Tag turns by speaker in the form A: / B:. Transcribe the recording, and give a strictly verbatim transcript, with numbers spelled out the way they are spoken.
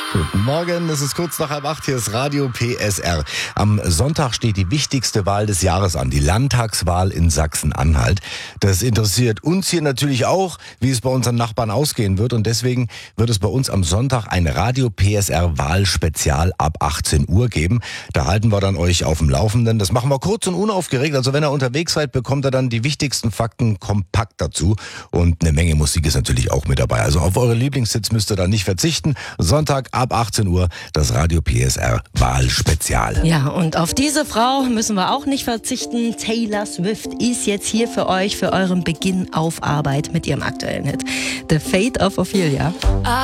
A: Guten Morgen, es ist kurz nach halb acht, hier ist Radio P S R. Am Sonntag steht die wichtigste Wahl des Jahres an, die Landtagswahl in Sachsen-Anhalt. Das interessiert uns hier natürlich auch, wie es bei unseren Nachbarn ausgehen wird. Und deswegen wird es bei uns am Sonntag ein Radio P S R Wahlspezial ab achtzehn Uhr geben. Da halten wir dann euch auf dem Laufenden. Das machen wir kurz und unaufgeregt. Also wenn ihr unterwegs seid, bekommt ihr dann die wichtigsten Fakten kompakt dazu. Und eine Menge Musik ist natürlich auch mit dabei. Also auf eure Lieblingshits müsst ihr da nicht verzichten. Sonntag ab achtzehn Uhr das Radio P S R Wahlspezial.
B: Ja, und auf diese Frau müssen wir auch nicht verzichten. Taylor Swift ist jetzt hier für euch, für euren Beginn auf Arbeit mit ihrem aktuellen Hit The Fate of Ophelia.